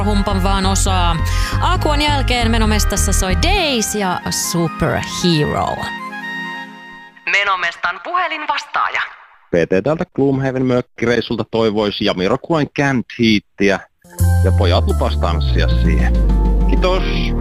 Humpan vaan osaa. Akuan jälkeen Menomestassa soi Days ja Superhero. Menomestan puhelin vastaaja. PT täältä Gloomhaven mökkireissulta toivoisi Jamiroquain Canned Heatia ja pojat lupas tanssia siihen. Kiitos!